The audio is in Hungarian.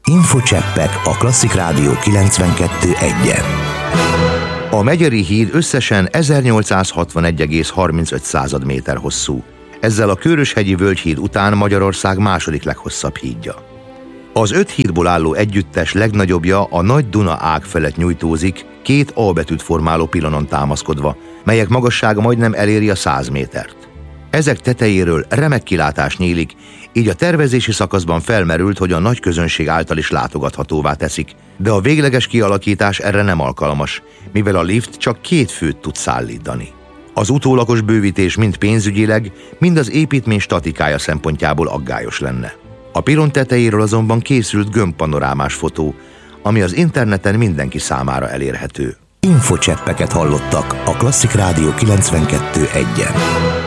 Infocseppek a Klasszik Rádió 92.1-en. A Megyeri híd összesen 1861,35 méter hosszú. Ezzel a Kőröshegyi Völgyhíd után Magyarország második leghosszabb hídja. Az 5 hídból álló együttes legnagyobbja a Nagy Duna ág felett nyújtózik, 2 A betűt formáló pilonon támaszkodva, melyek magassága majdnem eléri a 100 métert. Ezek tetejéről remek kilátás nyílik, így a tervezési szakaszban felmerült, hogy a nagy közönség által is látogathatóvá teszik, de a végleges kialakítás erre nem alkalmas, mivel a lift csak 2 főt tud szállítani. Az utólagos bővítés mind pénzügyileg, mind az építmény statikája szempontjából aggályos lenne. A pilon tetejéről azonban készült gömbpanorámás fotó, ami az interneten mindenki számára elérhető. Infocseppeket hallottak a Klasszik Rádió 92.1-en.